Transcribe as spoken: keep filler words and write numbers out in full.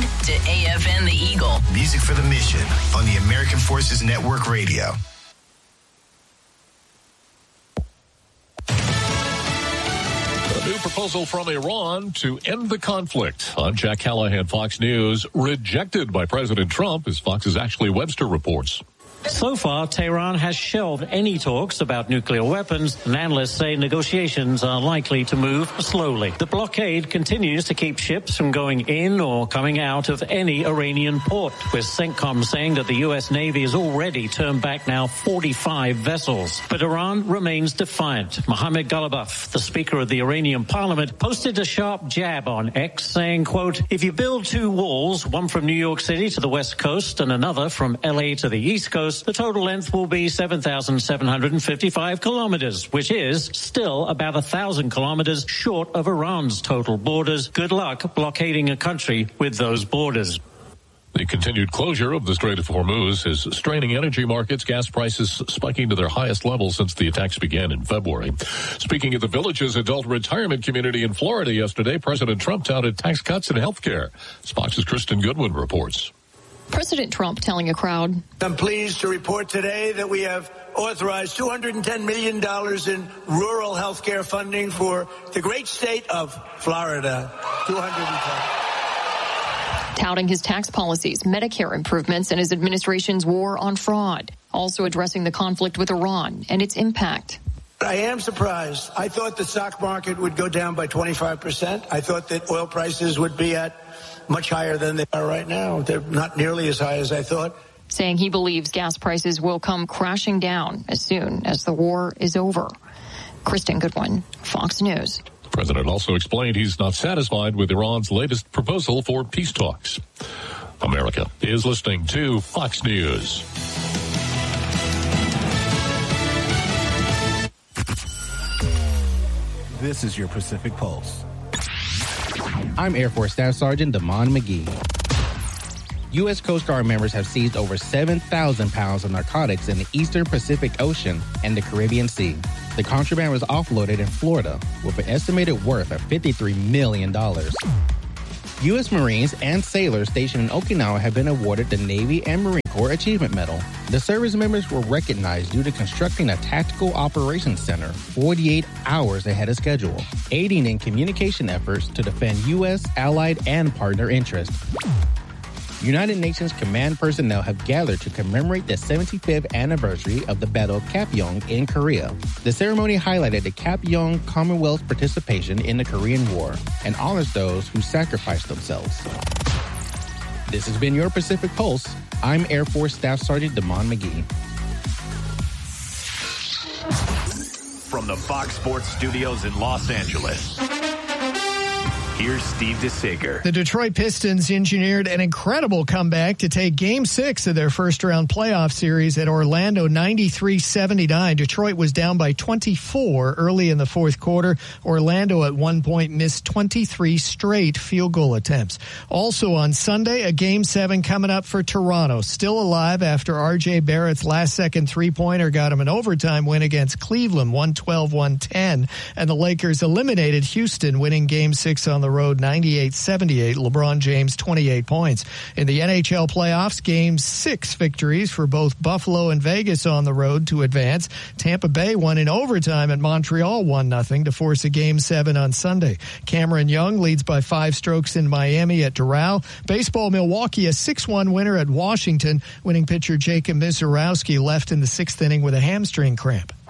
to A F N The Eagle. Music for the mission on the American Forces Network Radio. A new proposal from Iran to end the conflict. I'm Jack Callahan, Fox News. Rejected by President Trump, as Fox's Ashley Webster reports. So far, Tehran has shelved any talks about nuclear weapons, and analysts say negotiations are likely to move slowly. The blockade continues to keep ships from going in or coming out of any Iranian port, with CENTCOM saying that the U S Navy has already turned back now forty-five vessels. But Iran remains defiant. Mohammad Ghalibaf, the Speaker of the Iranian Parliament, posted a sharp jab on X, saying, quote, if you build two walls, one from New York City to the west coast and another from L A to the east coast, the total length will be seven thousand seven hundred fifty-five kilometers, which is still about one thousand kilometers short of Iran's total borders. Good luck blockading a country with those borders. The continued closure of the Strait of Hormuz is straining energy markets, gas prices spiking to their highest level since the attacks began in February. Speaking at the Villages Adult Retirement Community in Florida yesterday, President Trump touted tax cuts in health care. Fox's Kristen Goodwin reports. President Trump telling a crowd, I'm pleased to report today that we have authorized two hundred ten million dollars in rural health care funding for the great state of Florida. two hundred ten. Touting his tax policies, Medicare improvements, and his administration's war on fraud. Also addressing the conflict with Iran and its impact. I am surprised. I thought the stock market would go down by twenty-five percent. I thought that oil prices would be at much higher than they are right now. They're not nearly as high as I thought. Saying he believes gas prices will come crashing down as soon as the war is over. Kristen Goodwin, Fox News. The president also explained he's not satisfied with Iran's latest proposal for peace talks. America is listening to Fox News. This is your Pacific Pulse. I'm Air Force Staff Sergeant Damon McGee. U S Coast Guard members have seized over seven thousand pounds of narcotics in the Eastern Pacific Ocean and the Caribbean Sea. The contraband was offloaded in Florida with an estimated worth of fifty-three million dollars. U S Marines and sailors stationed in Okinawa have been awarded the Navy and Marine Corps Achievement Medal. The service members were recognized due to constructing a tactical operations center forty-eight hours ahead of schedule, aiding in communication efforts to defend U S, allied, and partner interests. United Nations command personnel have gathered to commemorate the seventy-fifth anniversary of the Battle of Kapyong in Korea. The ceremony highlighted the Kapyong Commonwealth's participation in the Korean War and honors those who sacrificed themselves. This has been your Pacific Pulse. I'm Air Force Staff Sergeant Damon McGee. From the Fox Sports Studios in Los Angeles, here's Steve DeSager. The Detroit Pistons engineered an incredible comeback to take Game six of their first-round playoff series at Orlando ninety-three seventy-nine. Detroit was down by twenty-four early in the fourth quarter. Orlando at one point missed twenty-three straight field goal attempts. Also on Sunday, a Game seven coming up for Toronto. Still alive after R J Barrett's last-second three-pointer got him an overtime win against Cleveland, one twelve to one ten. And the Lakers eliminated Houston, winning Game six on the road ninety-eight seventy-eight. LeBron James twenty-eight points. In the N H L playoffs, Game six victories for both Buffalo and Vegas on the road to advance. Tampa Bay won in overtime at Montreal one nothing to force a Game seven on Sunday. Cameron Young leads by five strokes in Miami at Doral. Baseball, Milwaukee a six one winner at Washington. Winning pitcher Jacob Mizorowski left in the sixth inning with a hamstring cramp.